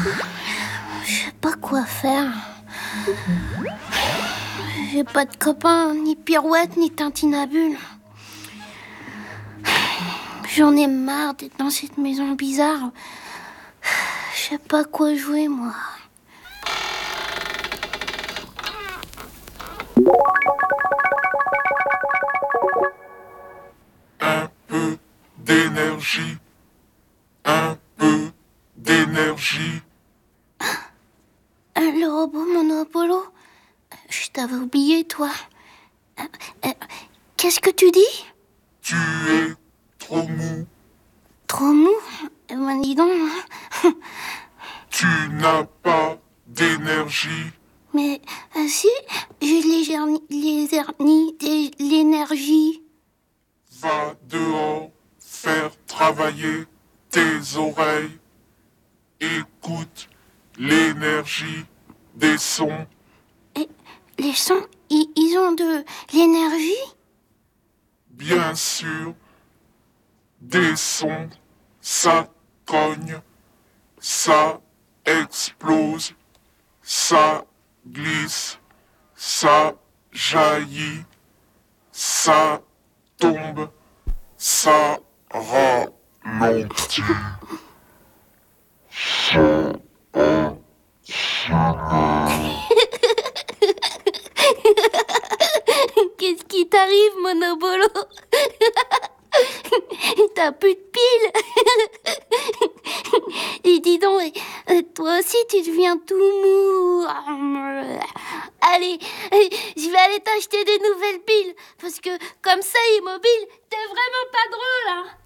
Je sais pas quoi faire. J'ai pas de copains, ni Pirouette, ni Tintinabule. J'en ai marre d'être dans cette maison bizarre. Je sais pas quoi jouer, moi. Un peu d'énergie. Un peu d'énergie. Le robot Monopolo. Je t'avais oublié, toi. Qu'est-ce que tu dis? Tu es trop mou. Trop mou? Ben dis donc. Tu n'as pas d'énergie. Mais si, j'ai l'énergie. Va dehors faire travailler tes oreilles. Écoute l'énergie des sons. Et les sons, ils ont de l'énergie? Bien sûr, des sons, ça cogne, ça explose, ça glisse, ça jaillit, ça tombe, ça ralentit. Qu'est-ce qui t'arrive, Monobolo? T'as plus de piles. Et dis donc, toi aussi tu deviens tout mou. Allez, je vais aller t'acheter des nouvelles piles. Parce que comme ça, immobile, t'es vraiment pas drôle, hein.